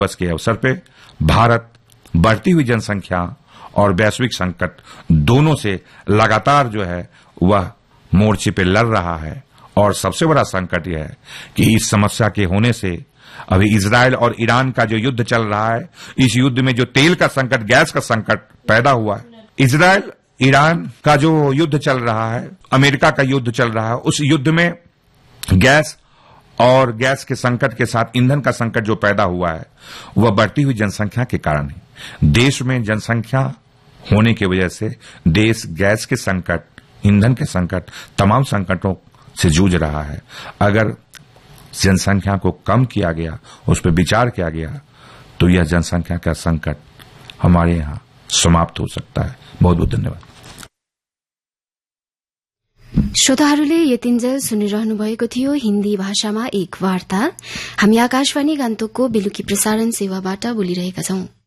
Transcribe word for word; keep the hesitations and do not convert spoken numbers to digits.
दिवस के अवसर पे भारत बढ़ती हुई जनसंख्या और वैश्विक संकट दोनों से लगातार जो है वह मोर्चे पे लड़ रहा है। और सबसे बड़ा संकट यह है कि इस समस्या के होने से अभी इजराइल और ईरान का जो युद्ध चल रहा है, इस युद्ध में जो तेल का संकट, गैस का संकट पैदा हुआ है। इजराइल ईरान का जो युद्ध चल रहा है, अमेरिका का युद्ध चल रहा है, उस युद्ध में गैस और गैस के संकट के साथ ईंधन का संकट जो पैदा हुआ है वह बढ़ती हुई जनसंख्या के कारण है। देश में जनसंख्या होने की वजह से देश गैस के संकट, ईंधन के संकट, तमाम संकटों से जूझ रहा है। अगर जनसंख्या को कम किया गया, उस पर विचार किया गया, तो यह जनसंख्या का संकट हमारे यहाँ समाप्त हो सकता है। बहुत बहुत धन्यवाद। श्रोताहरूले यतिन्जेल सुनिरहनु भएको थियो हिन्दी भाषामा एक वार्ता। हामी आकाशवाणी गान्तोकको बेलुकी प्रसारण सेवाबाट बोलिरहेका छौं।